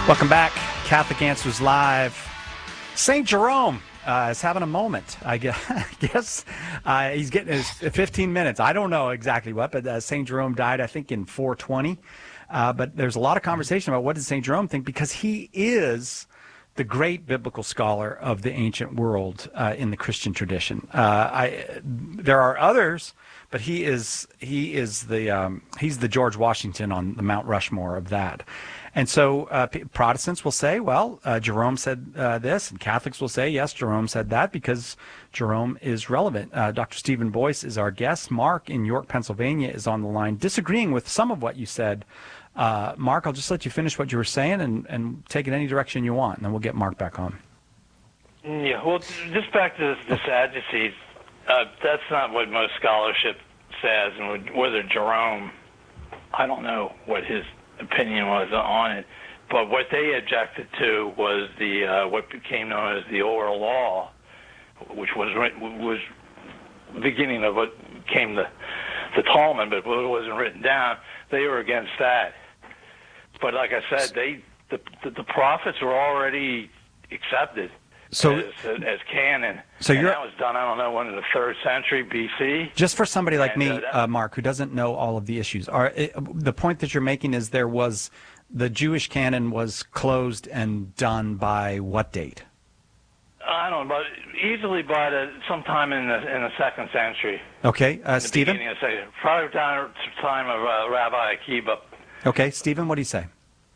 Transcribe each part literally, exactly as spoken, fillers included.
Welcome back. Catholic Answers Live. Saint Jerome uh, is having a moment. I guess uh, he's getting his fifteen minutes. I don't know exactly what, but uh, Saint Jerome died, I think, in four twenty. Uh, but there's a lot of conversation about what did Saint Jerome think, because he is the great biblical scholar of the ancient world uh, in the Christian tradition. Uh, I, there are others, but he is he is the um, he's the George Washington on the Mount Rushmore of that. And so uh, Protestants will say, well, uh, Jerome said uh, this, and Catholics will say, yes, Jerome said that, because Jerome is relevant. Uh, Doctor Stephen Boyce is our guest. Mark in York, Pennsylvania is on the line, disagreeing with some of what you said. Uh, Mark, I'll just let you finish what you were saying and, and take it any direction you want, and then we'll get Mark back on. Yeah, well, just back to the, the Sadducees, uh, that's not what most scholarship says, and whether Jerome, I don't know what his opinion was on it, but what they objected to was the uh, what became known as the oral law, which was was the beginning of what became the the Talmud, but it wasn't written down. They were against that. But like I said, they the the, the prophets were already accepted so, as, as canon. So and you're, that was done, I don't know, when in the third century B C. Just for somebody like and, me, uh, that, uh, Mark, who doesn't know all of the issues, are it, the point that you're making is there was the Jewish canon was closed and done by what date? I don't know, but easily by the sometime in the in the second century. Okay, uh, Stephen. Beginning of the second, probably time time of uh, Rabbi Akiba. Okay, Stephen, what do you say?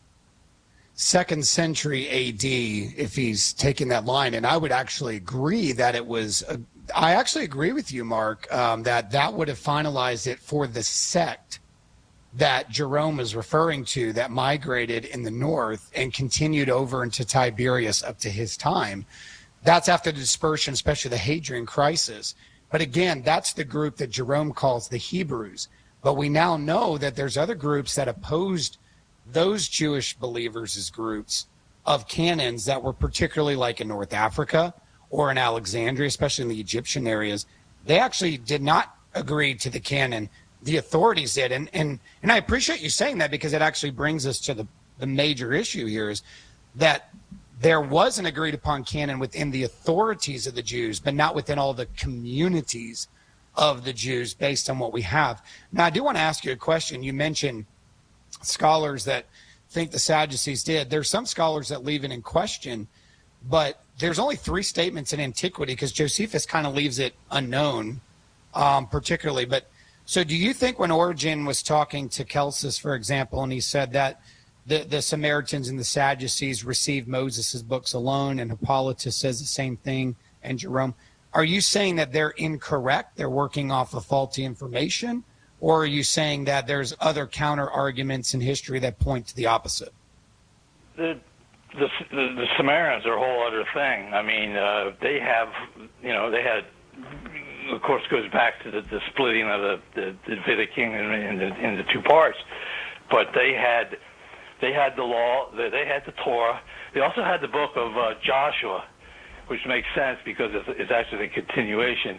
Second century A D, if he's taking that line, and I would actually agree that it was. A, I actually agree with you, Mark, um, that that would have finalized it for the sect that Jerome is referring to, that migrated in the north and continued over into Tiberias up to his time. That's after the dispersion, especially the Hadrian crisis. But again, that's the group that Jerome calls the Hebrews. But we now know that there's other groups that opposed those Jewish believers as groups of canons that were particularly like in North Africa or in Alexandria, especially in the Egyptian areas. They actually did not agree to the canon. The authorities did. And and, and I appreciate you saying that, because it actually brings us to the, the major issue here, is that there was an agreed upon canon within the authorities of the Jews, but not within all the communities of the Jews based on what we have. Now, I do want to ask you a question. You mentioned scholars that think the Sadducees did. There's some scholars that leave it in question, but there's only three statements in antiquity, because Josephus kind of leaves it unknown, um, particularly. But so do you think when Origen was talking to Celsus, for example, and he said that the, the Samaritans and the Sadducees received Moses' books alone, and Hippolytus says the same thing, and Jerome, are you saying that they're incorrect, they're working off of faulty information? Or are you saying that there's other counter arguments in history that point to the opposite? The the, the, the Samaritans are a whole other thing. I mean, uh, they have, you know, they had, of course, goes back to the, the splitting of the, the, the Davidic kingdom into, into two parts. But they had, they had the law, they had the Torah. They also had the book of uh, Joshua, which makes sense because it's, it's actually a continuation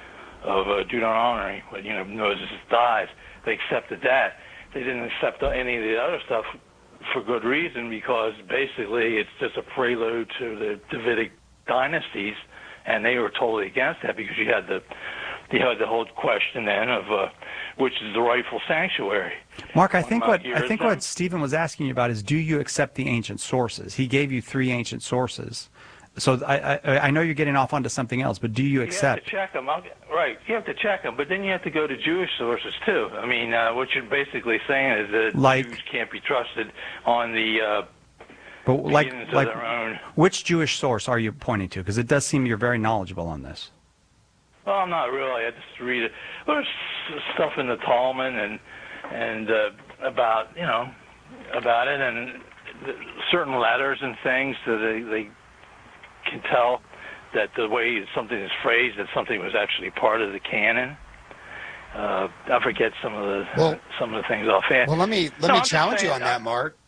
of uh, Deuteronomy, when, you know, Moses dies. They accepted that. They didn't accept any of the other stuff for good reason, because basically it's just a prelude to the Davidic dynasties, and they were totally against that, because you had the you had the whole question then of uh, which is the rightful sanctuary. Mark, I think what I think then. what Stephen was asking you about is, do you accept the ancient sources? He gave you three ancient sources. So I, I I know you're getting off onto something else, but do you accept? You have to check them. I'll, right, you have to check them, but then you have to go to Jewish sources too. I mean, uh, what you're basically saying is that like, Jews can't be trusted on the uh, but like, like of their own. Which Jewish source are you pointing to? Because it does seem you're very knowledgeable on this. Well, I'm not really. I just read it. There's stuff in the Talmud and and uh, about you know about it, and certain letters and things that they they. can tell that the way something is phrased, that something was actually part of the canon. Uh, I forget some of the well, some of the things offhand. Well, let me let no, me I'm challenge you on I, that, Mark.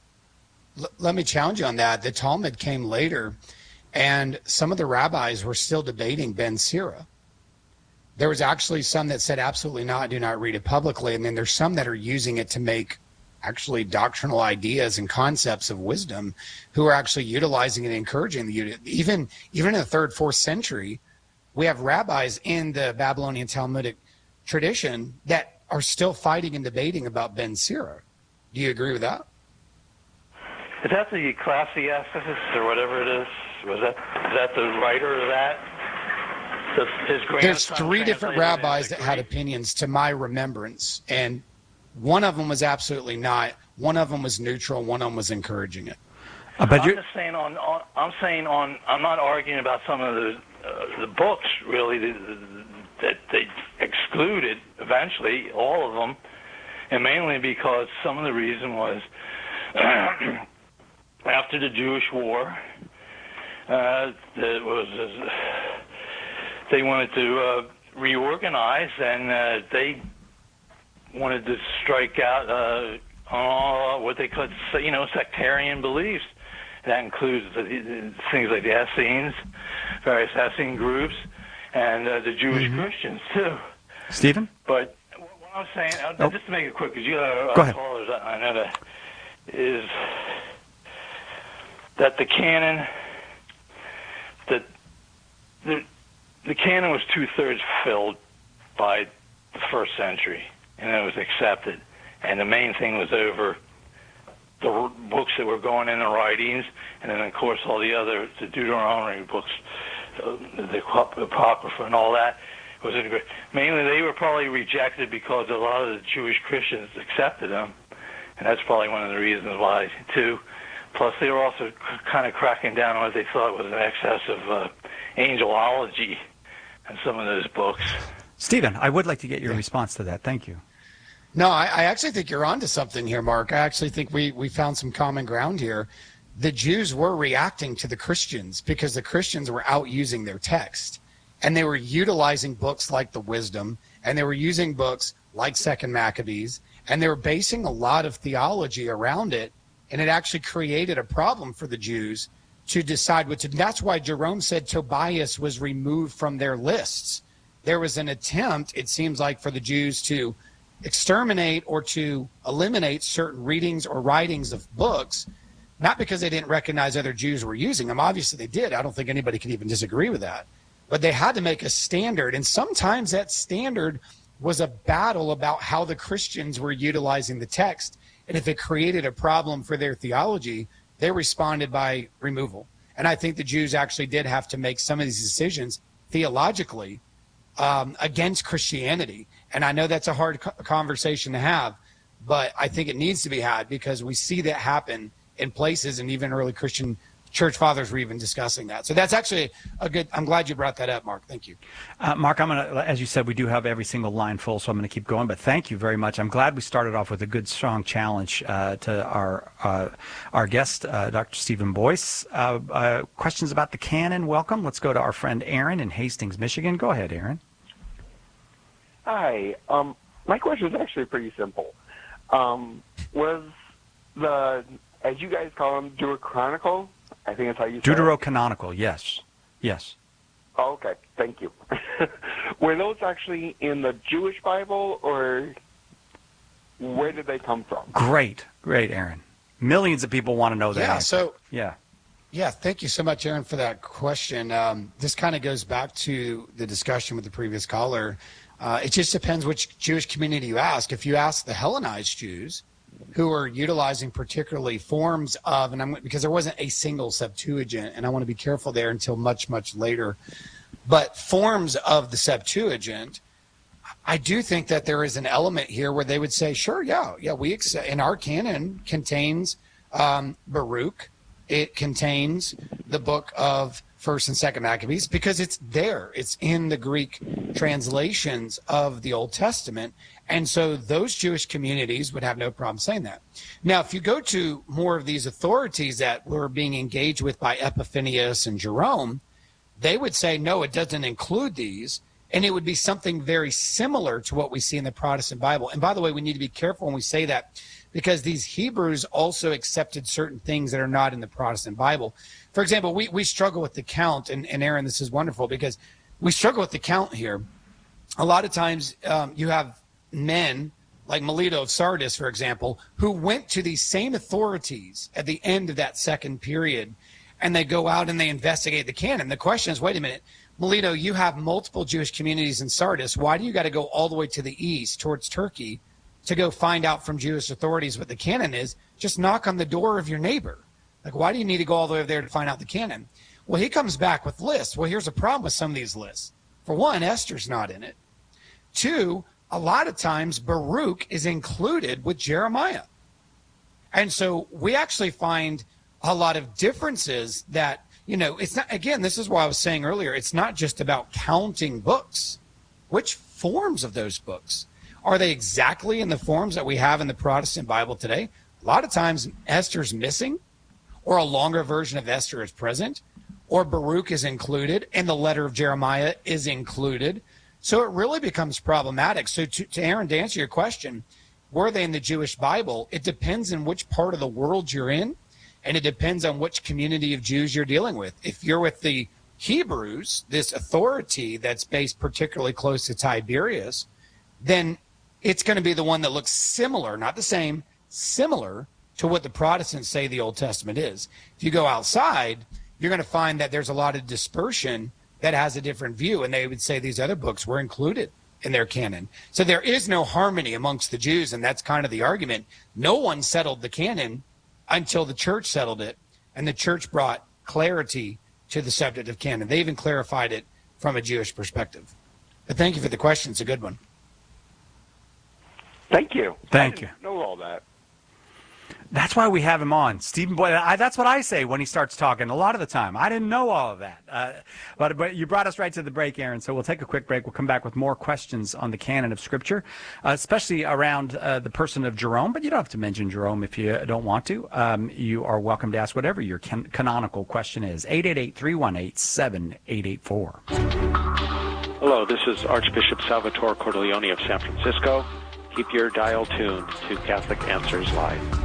L- let me challenge you on that. The Talmud came later, and some of the rabbis were still debating Ben Sira. There was actually some that said absolutely not, do not read it publicly, and then there's some that are using it to make actually doctrinal ideas and concepts of wisdom who are actually utilizing and encouraging the even even in the third, fourth century, we have rabbis in the Babylonian Talmudic tradition that are still fighting and debating about Ben Sira. Do you agree with that? Is that the Ecclesiastes or whatever it is? Was that is that the writer of that? The, his There's three different rabbis that had opinions to my remembrance, and one of them was absolutely not. One of them was neutral. One of them was encouraging it. Uh, but I'm you're just saying on, on. I'm saying on. I'm not arguing about some of the uh, the books really the, the, that they excluded eventually, all of them, and mainly because some of the reason was after the Jewish War, uh, there was. Uh, They wanted to uh, reorganize, and uh, they wanted to strike out uh, all what they could, you know, sectarian beliefs. That includes the, the, things like the Essenes, various Essene groups, and uh, the Jewish mm-hmm. Christians too. Stephen? But what I'm saying, uh, oh. just to make it quick, because you got uh, callers, I know that is that the canon that the The canon was two-thirds filled by the first century, and it was accepted. And the main thing was over the books that were going in the writings, and then, of course, all the other, the Deuteronomy books, uh, the Apocrypha and all that was integrated. Mainly they were probably rejected because a lot of the Jewish Christians accepted them, and that's probably one of the reasons why, too. Plus, they were also kind of cracking down on what they thought was an excess of uh, angelology in some of those books. Stephen, I would like to get your response to that. Thank you. No, I, I actually think you're onto something here, Mark. I actually think we, we found some common ground here. The Jews were reacting to the Christians because the Christians were out using their text. And they were utilizing books like the Wisdom, and they were using books like Second Maccabees, and they were basing a lot of theology around it. And it actually created a problem for the Jews to decide what to do. That's why Jerome said Tobias was removed from their lists. There was an attempt, it seems like, for the Jews to exterminate or to eliminate certain readings or writings of books, not because they didn't recognize other Jews were using them. Obviously they did. I don't think anybody could even disagree with that. But they had to make a standard, and sometimes that standard was a battle about how the Christians were utilizing the text. And if it created a problem for their theology, they responded by removal. And I think the Jews actually did have to make some of these decisions theologically um, against Christianity. And I know that's a hard co- conversation to have, but I think it needs to be had because we see that happen in places, and even early Christian church fathers were even discussing that. So that's actually a good, I'm glad you brought that up, Mark. Thank you. Uh, Mark, I'm going to, as you said, we do have every single line full, so I'm going to keep going, but thank you very much. I'm glad we started off with a good, strong challenge uh, to our uh, our guest, uh, Doctor Stephen Boyce. Uh, uh, questions about the canon, welcome. Let's go to our friend Aaron in Hastings, Michigan. Go ahead, Aaron. Hi. Um, my question is actually pretty simple. Um, was the, as you guys call them, Deuterochronical, I think that's how you say it. Deuterocanonical, yes. Yes. Oh, okay. Thank you. Were those actually in the Jewish Bible, or where did they come from? Great. Great, Aaron. Millions of people want to know that. Yeah, answer. so yeah. Yeah, thank you so much, Aaron, for that question. Um, this kind of goes back to the discussion with the previous caller. Uh, it just depends which Jewish community you ask. If you ask the Hellenized Jews, who are utilizing particularly forms of, and I'm because there wasn't a single Septuagint, and I want to be careful there until much, much later, but forms of the Septuagint, I do think that there is an element here where they would say, sure, yeah, yeah, we accept, in our canon contains um, Baruch, it contains the book of First and Second Maccabees because it's there. It's in the Greek translations of the Old Testament. And so those Jewish communities would have no problem saying that. Now, if you go to more of these authorities that were being engaged with by Epiphanius and Jerome, they would say, no, it doesn't include these. And it would be something very similar to what we see in the Protestant Bible. And by the way, we need to be careful when we say that because these Hebrews also accepted certain things that are not in the Protestant Bible. For example, we, we struggle with the count. And, and Aaron, this is wonderful because we struggle with the count here. A lot of times um, you have men like Melito of Sardis, for example, who went to these same authorities at the end of that second period, and they go out and they investigate the canon. The question is, wait a minute, Melito, you have multiple Jewish communities in Sardis. Why do you got to go all the way to the east towards Turkey to go find out from Jewish authorities what the canon is? Just knock on the door of your neighbor. Like, why do you need to go all the way over there to find out the canon? Well, he comes back with lists. Well, here's a problem with some of these lists. For one, Esther's not in it. Two, a lot of times Baruch is included with Jeremiah. And so we actually find a lot of differences that, you know, it's not, again, this is why I was saying earlier, it's not just about counting books. Which forms of those books? Are they exactly in the forms that we have in the Protestant Bible today? A lot of times Esther's missing, or a longer version of Esther is present, or Baruch is included, and the letter of Jeremiah is included. So it really becomes problematic. So to, to Aaron, to answer your question, were they in the Jewish Bible? It depends on which part of the world you're in, and it depends on which community of Jews you're dealing with. If you're with the Hebrews, this authority that's based particularly close to Tiberius, then it's going to be the one that looks similar, not the same, similar to what the Protestants say the Old Testament is. If you go outside, you're going to find that there's a lot of dispersion that has a different view, and they would say these other books were included in their canon. So there is no harmony amongst the Jews, and that's kind of the argument. No one settled the canon until the church settled it, and the church brought clarity to the subject of canon. They even clarified it from a Jewish perspective. But thank you for the question. It's a good one. Thank you. Thank I you. didn't know all that. That's why we have him on. Stephen Boyd, I, that's what I say when he starts talking a lot of the time. I didn't know all of that. Uh, but, but you brought us right to the break, Aaron, so we'll take a quick break. We'll come back with more questions on the canon of Scripture, uh, especially around uh, the person of Jerome. But you don't have to mention Jerome if you don't want to. Um, you are welcome to ask whatever your can- canonical question is. eight eight eight, three one eight, seven eight eight four. Hello, this is Archbishop Salvatore Cordileone of San Francisco. Keep your dial tuned to Catholic Answers Live.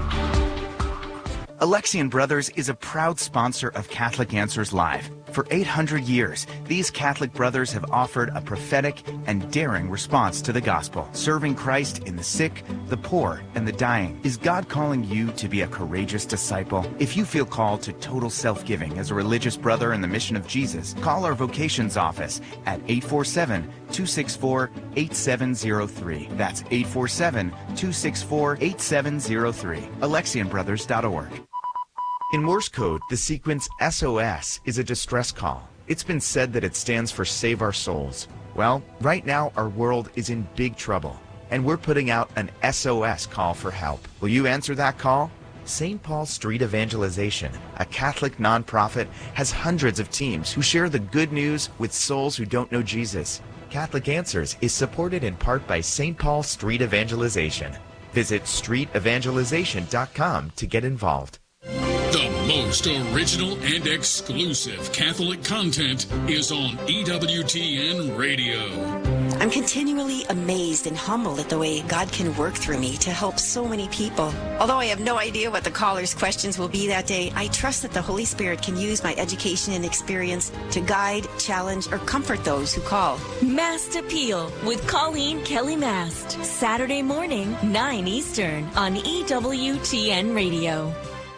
Alexian Brothers is a proud sponsor of Catholic Answers Live. For eight hundred years, these Catholic brothers have offered a prophetic and daring response to the gospel, serving Christ in the sick, the poor, and the dying. Is God calling you to be a courageous disciple? If you feel called to total self-giving as a religious brother in the mission of Jesus, call our vocations office at eight four seven, two six four, eight seven zero three. That's eight four seven, two six four, eight seven zero three. Alexian Brothers dot org. In Morse code, the sequence S O S is a distress call. It's been said that it stands for Save Our Souls. Well, right now our world is in big trouble, and we're putting out an S O S call for help. Will you answer that call? Saint Paul Street Evangelization, a Catholic nonprofit, has hundreds of teams who share the good news with souls who don't know Jesus. Catholic Answers is supported in part by Saint Paul Street Evangelization. Visit street evangelization dot com to get involved. The most original and exclusive Catholic content is on E W T N Radio. I'm continually amazed and humbled at the way God can work through me to help so many people. Although I have no idea what the caller's questions will be that day, I trust that the Holy Spirit can use my education and experience to guide, challenge, or comfort those who call. Mast Appeal with Colleen Kelly Mast. Saturday morning, nine Eastern on E W T N Radio.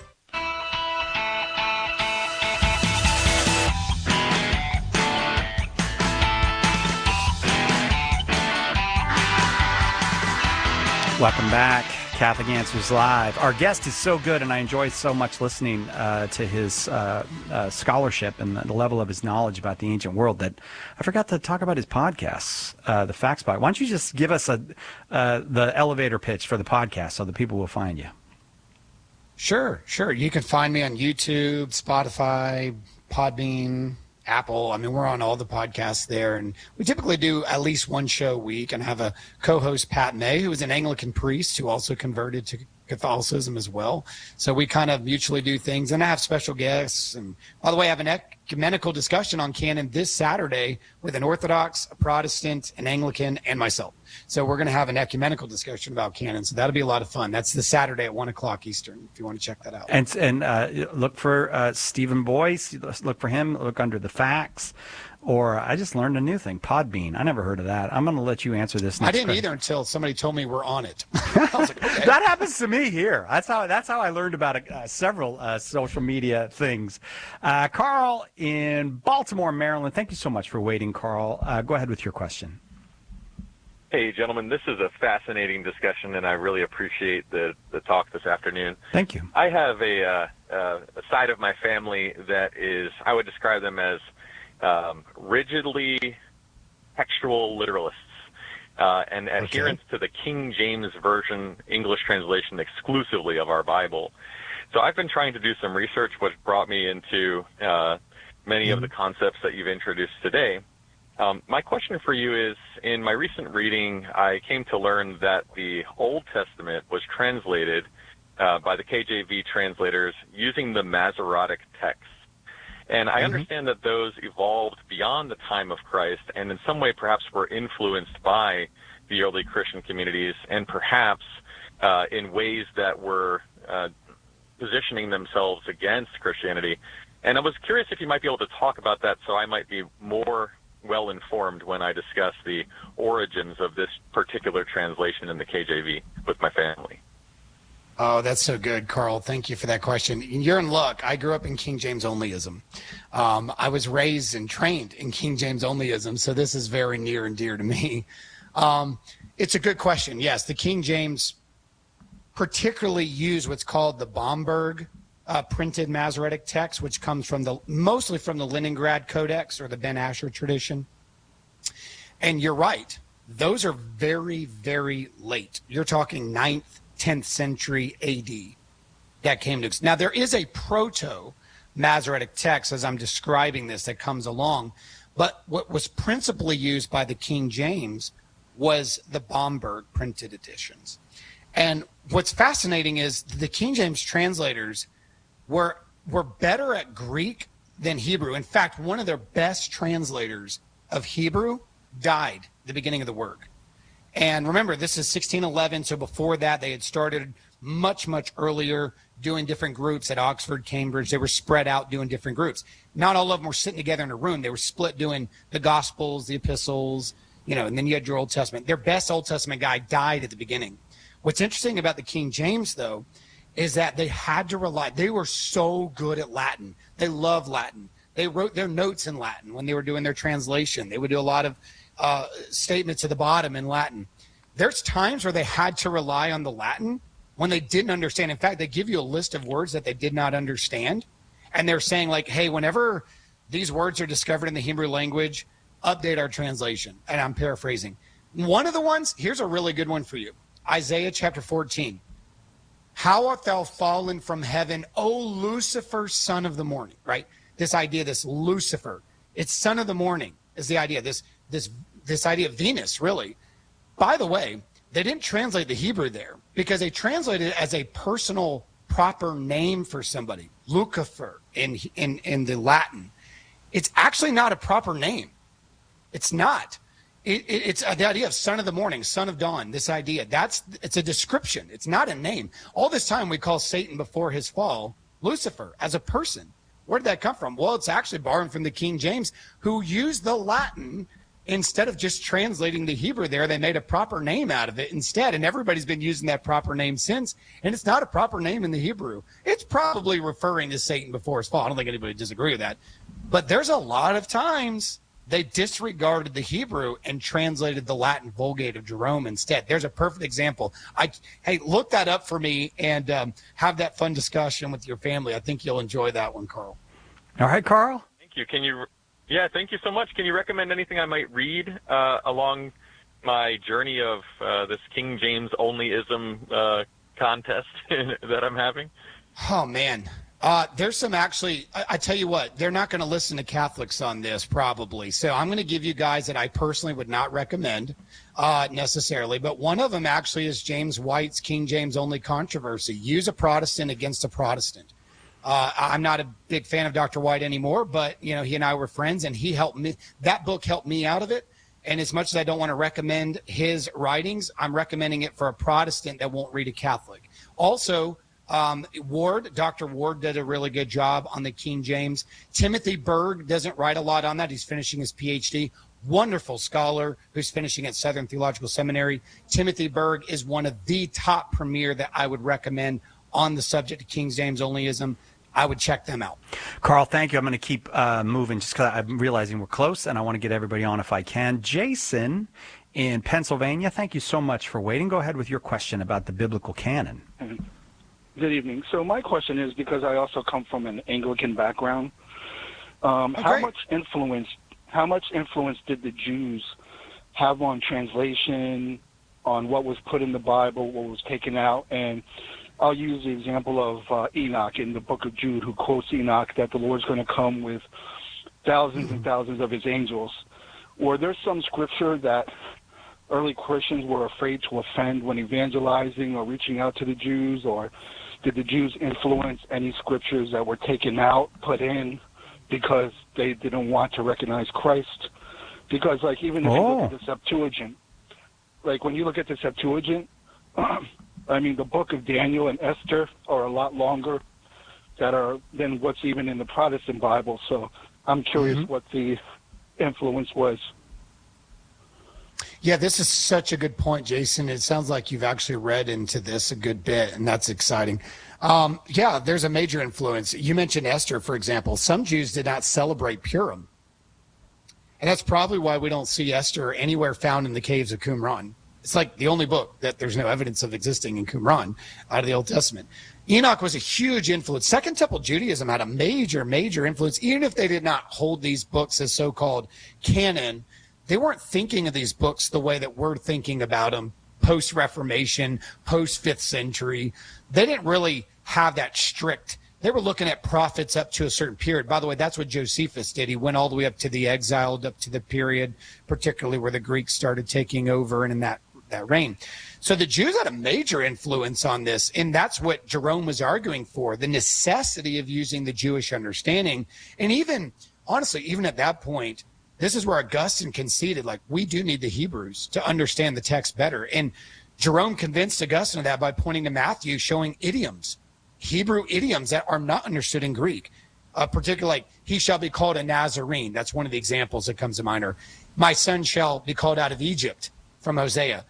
Welcome back, Catholic Answers Live. Our guest is so good, and I enjoy so much listening uh, to his uh, uh, scholarship and the, the level of his knowledge about the ancient world that I forgot to talk about his podcasts, uh, the Facts Pod. Why don't you just give us a uh, the elevator pitch for the podcast so the people will find you? Sure, sure. You can find me on YouTube, Spotify, Podbean, Apple. I mean, we're on all the podcasts there, and we typically do at least one show a week and have a co-host, Pat May, who is an Anglican priest who also converted to Catholicism as well. So we kind of mutually do things, and I have special guests. And by the way, I have an ecumenical discussion on canon this Saturday with an Orthodox, a Protestant, an Anglican, and myself. So we're going to have an ecumenical discussion about canon. So that'll be a lot of fun. That's the Saturday at one o'clock Eastern, if you want to check that out. And and uh, look for uh, Stephen Boyce. Look for him. Look under the facts. Or I just learned a new thing, Podbean. I never heard of that. I'm going to let you answer this next I didn't question. either until somebody told me we're on it. I was like, okay. That happens to me here. That's how that's how I learned about uh, several uh, social media things. Uh, Carl in Baltimore, Maryland. Thank you so much for waiting, Carl. Uh, go ahead with your question. Hey, gentlemen, this is a fascinating discussion, and I really appreciate the, the talk this afternoon. Thank you. I have a, uh, uh, a side of my family that is, I would describe them as um, rigidly textual literalists uh, and okay. adherents to the King James Version English translation exclusively of our Bible. So I've been trying to do some research, which brought me into uh, many mm-hmm. of the concepts that you've introduced today. Um, my question for you is, in my recent reading, I came to learn that the Old Testament was translated uh, by the K J V translators using the Masoretic texts. And I mm-hmm. understand that those evolved beyond the time of Christ and in some way perhaps were influenced by the early Christian communities and perhaps uh, in ways that were uh, positioning themselves against Christianity. And I was curious if you might be able to talk about that so I might be more well informed when I discuss the origins of this particular translation in the K J V with my family. Oh, that's so good, Carl. Thank you for that question. You're in luck. I grew up in King James onlyism. Um, I was raised and trained in King James onlyism, so this is very near and dear to me. Um, it's a good question. Yes, the King James particularly used what's called the Bomberg Uh, printed Masoretic text, which comes from the mostly from the Leningrad Codex or the Ben Asher tradition. And you're right; those are very, very late. You're talking ninth, tenth century A D. That came to now. There is a proto Masoretic text as I'm describing this that comes along, but what was principally used by the King James was the Bomberg printed editions. And what's fascinating is the King James translators were were better at Greek than Hebrew. In fact, one of their best translators of Hebrew died at the beginning of the work. And remember, this is sixteen eleven, so before that they had started much, much earlier doing different groups at Oxford, Cambridge. They were spread out doing different groups. Not all of them were sitting together in a room. They were split doing the Gospels, the Epistles, you know, and then you had your Old Testament. Their best Old Testament guy died at the beginning. What's interesting about the King James, though, is that they had to rely, they were so good at Latin. They love Latin. They wrote their notes in Latin when they were doing their translation. They would do a lot of uh, statements at the bottom in Latin. There's times where they had to rely on the Latin when they didn't understand. In fact, they give you a list of words that they did not understand. And they're saying like, hey, whenever these words are discovered in the Hebrew language, update our translation. And I'm paraphrasing. One of the ones, here's a really good one for you. Isaiah chapter fourteen. How art thou fallen from heaven, O Lucifer, son of the morning, right? This idea, this Lucifer, it's son of the morning is the idea, this this this idea of Venus, really. By the way, they didn't translate the Hebrew there because they translated it as a personal proper name for somebody, Lucifer in, in, in the Latin. It's actually not a proper name. It's not. It, it, it's the idea of son of the morning, son of dawn, this idea. That's it's a description. It's not a name. All this time we call Satan before his fall Lucifer as a person. Where did that come from? Well, it's actually borrowed from the King James, who used the Latin instead of just translating the Hebrew there. They made a proper name out of it instead, and everybody's been using that proper name since. And it's not a proper name in the Hebrew. It's probably referring to Satan before his fall. I don't think anybody would disagree with that. But there's a lot of times they disregarded the Hebrew and translated the Latin Vulgate of Jerome instead. There's a perfect example. I Hey, look that up for me and um, have that fun discussion with your family. I think you'll enjoy that one, Carl. All right, Carl. Thank you. Can you? Yeah, thank you so much. Can you recommend anything I might read uh, along my journey of uh, this King James onlyism uh, contest that I'm having? Oh, man. Uh, there's some actually, I, I tell you what, they're not going to listen to Catholics on this probably. So I'm going to give you guys that I personally would not recommend uh, necessarily. But one of them actually is James White's King James Only Controversy. Use a Protestant against a Protestant. Uh, I'm not a big fan of Doctor White anymore, but, you know, he and I were friends, and he helped me. That book helped me out of it. And as much as I don't want to recommend his writings, I'm recommending it for a Protestant that won't read a Catholic. Also, um, Ward, Doctor Ward did a really good job on the King James. Timothy Berg doesn't write a lot on that. He's finishing his P H D. Wonderful scholar who's finishing at Southern Theological Seminary. Timothy Berg is one of the top premier that I would recommend on the subject of King James onlyism. I would check them out. Carl, thank you. I'm going to keep uh, moving just because I'm realizing we're close, and I want to get everybody on if I can. Jason in Pennsylvania, thank you so much for waiting. Go ahead with your question about the biblical canon. Good evening. So my question is, because I also come from an Anglican background, um, oh, how much influence how much influence did the Jews have on translation, on what was put in the Bible, what was taken out? And I'll use the example of uh, Enoch in the book of Jude, who quotes Enoch that the Lord's going to come with thousands mm-hmm. and thousands of his angels. Were there some scripture that early Christians were afraid to offend when evangelizing or reaching out to the Jews, or did the Jews influence any scriptures that were taken out, put in, because they didn't want to recognize Christ? Because, like, even if oh. you look at the Septuagint, like when you look at the Septuagint, I mean, the book of Daniel and Esther are a lot longer that are than what's even in the Protestant Bible. So I'm curious mm-hmm. what the influence was. Yeah, this is such a good point, Jason. It sounds like you've actually read into this a good bit, and that's exciting. Um, yeah, there's a major influence. You mentioned Esther, for example. Some Jews did not celebrate Purim. And that's probably why we don't see Esther anywhere found in the caves of Qumran. It's like the only book that there's no evidence of existing in Qumran out of the Old Testament. Enoch was a huge influence. Second Temple Judaism had a major, major influence. Even if they did not hold these books as so-called canon, they weren't thinking of these books the way that we're thinking about them post-Reformation, post-fifth century. They didn't really have that strict. They were looking at prophets up to a certain period. By the way, that's what Josephus did. He went all the way up to the exiled, up to the period, particularly where the Greeks started taking over and in that that reign. So the Jews had a major influence on this, and that's what Jerome was arguing for, the necessity of using the Jewish understanding. And even, honestly, even at that point, this is where Augustine conceded, like, we do need the Hebrews to understand the text better. And Jerome convinced Augustine of that by pointing to Matthew, showing idioms, Hebrew idioms that are not understood in Greek. Uh, particularly, like, he shall be called a Nazarene. That's one of the examples that comes to mind. Or, my son shall be called out of Egypt, from Hosea.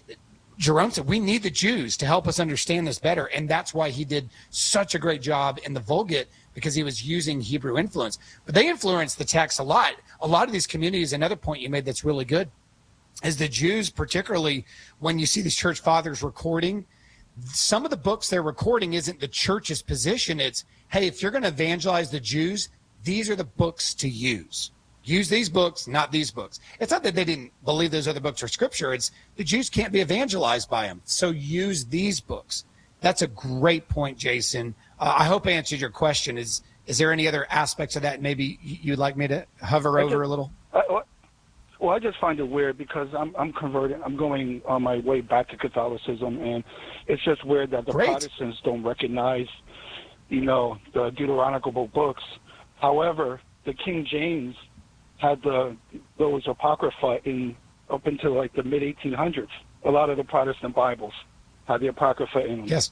Jerome said, we need the Jews to help us understand this better. And that's why he did such a great job in the Vulgate, because he was using Hebrew influence. But they influenced the text a lot. A lot of these communities, another point you made that's really good, is the Jews, particularly when you see these church fathers recording, some of the books they're recording isn't the church's position. It's, hey, if you're going to evangelize the Jews, these are the books to use. Use these books, not these books. It's not that they didn't believe those other books are scripture. It's the Jews can't be evangelized by them. So use these books. That's a great point, Jason. Uh, I hope I answered your question. Is is there any other aspects of that maybe you'd like me to hover I over just, a little? I, well, I just find it weird because I'm I'm converting. I'm going on my way back to Catholicism, and it's just weird that the great. Protestants don't recognize, you know, the Deuteronomical books. However, the King James had the those apocrypha in up until like the mid eighteen hundreds. A lot of the Protestant Bibles had the apocrypha in them. Yes.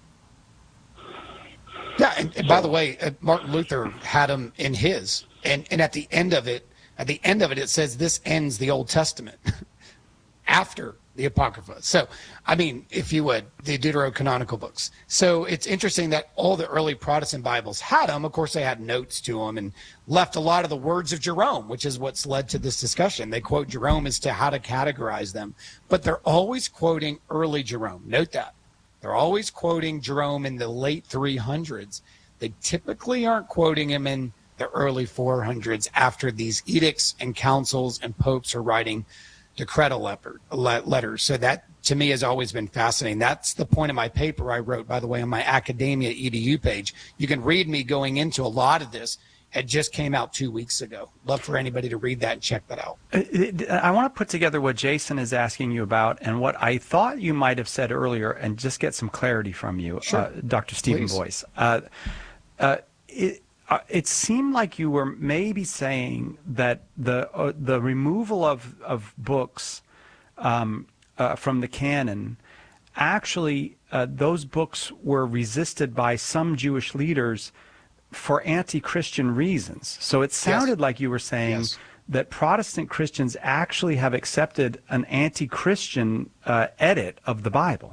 Yeah, and, and so, by the way, uh, Martin Luther had them in his, and and at the end of it, at the end of it, it says this ends the Old Testament after the Apocrypha. So, I mean, if you would, the Deuterocanonical books. So it's interesting that all the early Protestant Bibles had them. Of course, they had notes to them and left a lot of the words of Jerome, which is what's led to this discussion. They quote Jerome as to how to categorize them, but they're always quoting early Jerome. Note that. They're always quoting Jerome in the late three hundreds. They typically aren't quoting him in the early four hundreds after these edicts and councils and popes are writing decretal letters. So that, to me, has always been fascinating. That's the point of my paper I wrote, by the way, on my Academia E D U page. You can read me going into a lot of this. It just came out two weeks ago. Love for anybody to read that and check that out. I want to put together what Jason is asking you about and what I thought you might have said earlier and just get some clarity from you, sure. uh, Doctor Stephen Please. Boyce. Uh, uh, it, uh, it seemed like you were maybe saying that the uh, the removal of of books um, uh, from the canon, actually, uh, those books were resisted by some Jewish leaders for anti-Christian reasons. So it sounded yes. like you were saying yes. that Protestant Christians actually have accepted an anti-Christian uh, edit of the Bible.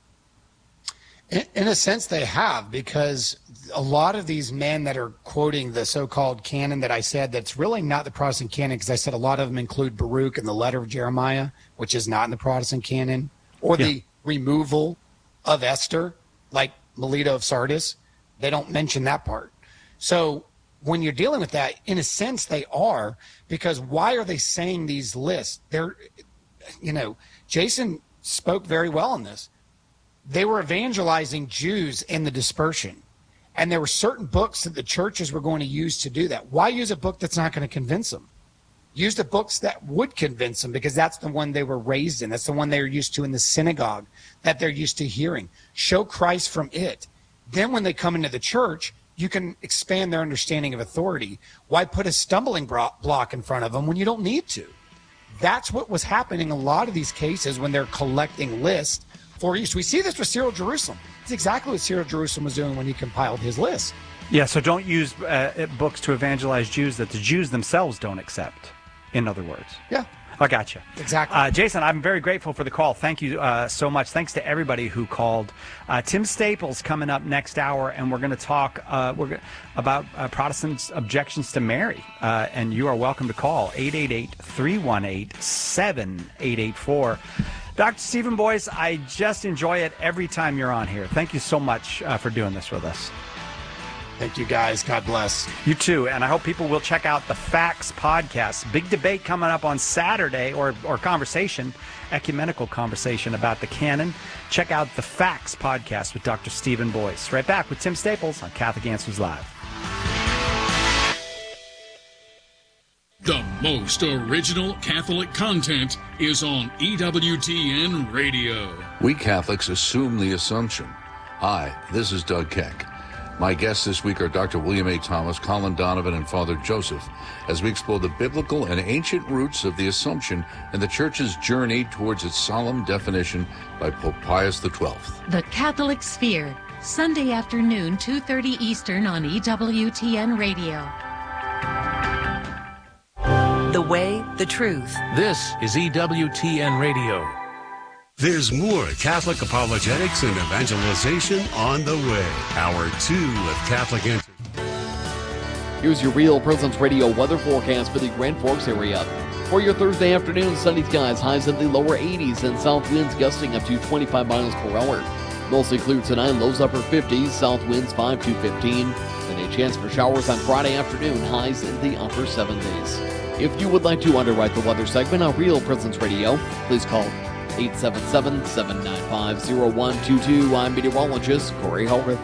In, in a sense, they have, because a lot of these men that are quoting the so-called canon that I said, that's really not the Protestant canon, because I said a lot of them include Baruch and the letter of Jeremiah, which is not in the Protestant canon, or yeah. the removal of Esther, like Melito of Sardis. They don't mention that part. So when you're dealing with that, in a sense, they are, because why are they saying these lists? They're, you know, Jason spoke very well on this. They were evangelizing Jews in the dispersion, and there were certain books that the churches were going to use to do that. Why use a book that's not going to convince them? Use the books that would convince them, because that's the one they were raised in. That's the one they were used to in the synagogue, that they're used to hearing. Show Christ from it. Then when they come into the church, you can expand their understanding of authority. Why put a stumbling block in front of them when you don't need to? That's what was happening in a lot of these cases when they're collecting lists for use. We see this with Cyril Jerusalem. It's exactly what Cyril Jerusalem was doing when he compiled his list. Yeah, so don't use uh, books to evangelize Jews that the Jews themselves don't accept, in other words. Yeah. I gotcha. Exactly. Uh, Jason, I'm very grateful for the call. Thank you uh, so much. Thanks to everybody who called. Uh, Tim Staples coming up next hour, and we're going to talk uh, we're g- about uh, Protestants' objections to Mary. Uh, and you are welcome to call eight eight eight, three one eight, seven eight eight four. Doctor Stephen Boyce, I just enjoy it every time you're on here. Thank you so much uh, for doing this with us. Thank you, guys. God bless. You too. And I hope people will check out the Facts podcast. Big debate coming up on Saturday, or, or conversation, ecumenical conversation about the canon. Check out the Facts podcast with Doctor Stephen Boyce. Right back with Tim Staples on Catholic Answers Live. The most original Catholic content is on E W T N Radio. We Catholics assume the assumption. Hi, this is Doug Keck. My guests this week are Doctor William A. Thomas, Colin Donovan, and Father Joseph, as we explore the biblical and ancient roots of the Assumption and the Church's journey towards its solemn definition by Pope Pius the twelfth. The Catholic Sphere, Sunday afternoon, two thirty Eastern on E W T N Radio. The way, the truth. This is E W T N Radio. There's more Catholic apologetics and evangelization on the way. Hour two of Catholic Answers. Here's your Real Presence Radio weather forecast for the Grand Forks area. For your Thursday afternoon, sunny skies, highs in the lower eighties, and south winds gusting up to twenty-five miles per hour. Mostly clear tonight, lows upper fifties, south winds five to fifteen. And a chance for showers on Friday afternoon, highs in the upper seventies. If you would like to underwrite the weather segment on Real Presence Radio, please call eight seven seven, seven nine five, zero one two two. I'm meteorologist Corey Hellrith.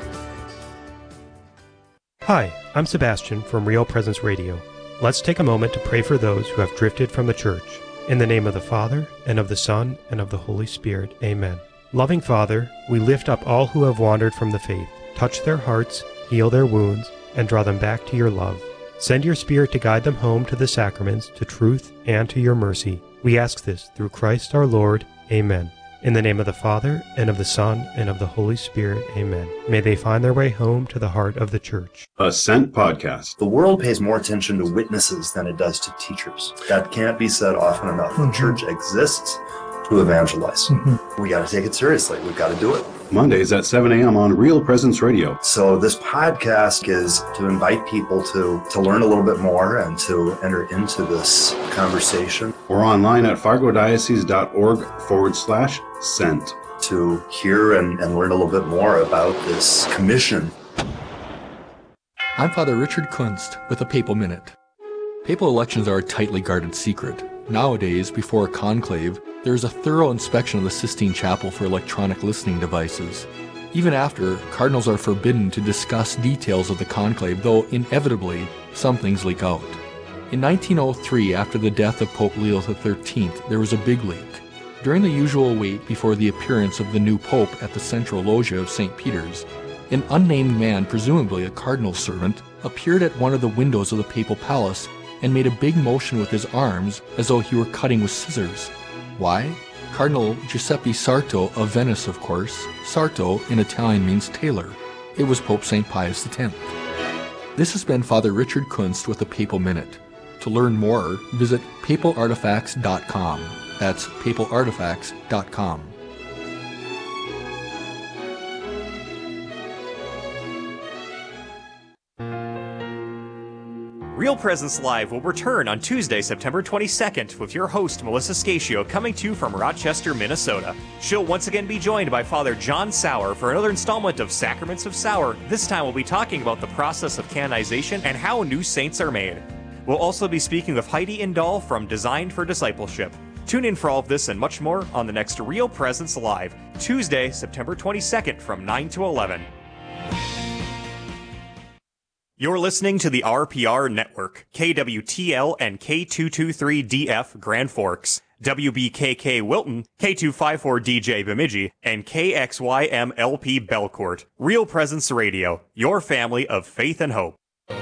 Hi, I'm Sebastian from Real Presence Radio. Let's take a moment to pray for those who have drifted from the church. In the name of the Father, and of the Son, and of the Holy Spirit. Amen. Loving Father, we lift up all who have wandered from the faith. Touch their hearts, heal their wounds, and draw them back to your love. Send your Spirit to guide them home to the sacraments, to truth, and to your mercy. We ask this through Christ our Lord. Amen. In the name of the Father, and of the Son, and of the Holy Spirit. Amen. May they find their way home to the heart of the Church. Ascent Podcast. The world pays more attention to witnesses than it does to teachers. That can't be said often enough. Mm-hmm. The Church exists to evangelize. Mm-hmm. We got to take it seriously. We've got to do it. Mondays at seven a.m. on Real Presence Radio. So this podcast is to invite people to, to learn a little bit more and to enter into this conversation. Or online at fargodiocese.org forward slash sent. To hear and, and learn a little bit more about this commission. I'm Father Richard Kunst with a Papal Minute. Papal elections are a tightly guarded secret. Nowadays, before a conclave, there is a thorough inspection of the Sistine Chapel for electronic listening devices. Even after, cardinals are forbidden to discuss details of the conclave, though inevitably, some things leak out. In nineteen oh three, after the death of Pope Leo the thirteenth, there was a big leak. During the usual wait before the appearance of the new pope at the central loggia of Saint Peter's, an unnamed man, presumably a cardinal's servant, appeared at one of the windows of the papal palace and made a big motion with his arms as though he were cutting with scissors. Why? Cardinal Giuseppe Sarto of Venice, of course. Sarto in Italian means tailor. It was Pope Saint Pius the tenth. This has been Father Richard Kunst with the Papal Minute. To learn more, visit papal artifacts dot com. That's papal artifacts dot com. Real Presence Live will return on Tuesday, September twenty-second, with your host, Melissa Scatio, coming to you from Rochester, Minnesota. She'll once again be joined by Father John Sauer for another installment of Sacraments of Sauer. This time we'll be talking about the process of canonization and how new saints are made. We'll also be speaking with Heidi Indahl from Designed for Discipleship. Tune in for all of this and much more on the next Real Presence Live, Tuesday, September twenty-second from nine to eleven. You're listening to the R P R Network, K W T L and K two twenty-three D F Grand Forks, W B K K Wilton, K two fifty-four D J Bemidji, and K X Y M L P Belcourt. Real Presence Radio, your family of faith and hope.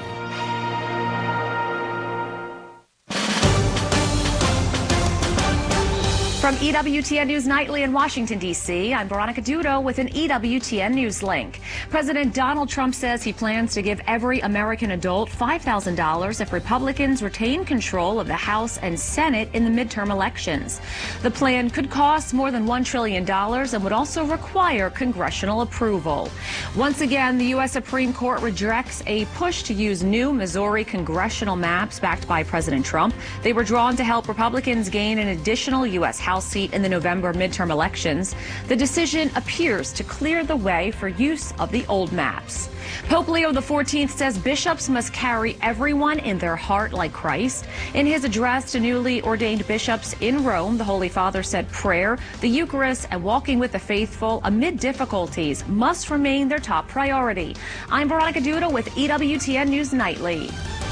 From E W T N News Nightly in Washington, D C, I'm Veronica Dudo with an E W T N News link. President Donald Trump says he plans to give every American adult five thousand dollars if Republicans retain control of the House and Senate in the midterm elections. The plan could cost more than one trillion dollars and would also require congressional approval. Once again, the U S Supreme Court rejects a push to use new Missouri congressional maps backed by President Trump. They were drawn to help Republicans gain an additional U S House seat in the November midterm elections. The decision appears to clear the way for use of the old maps. Pope Leo the fourteenth says bishops must carry everyone in their heart like Christ. In his address to newly ordained bishops in Rome, the Holy Father said prayer, the Eucharist, and walking with the faithful amid difficulties must remain their top priority. I'm Veronica Duda with E W T N News Nightly.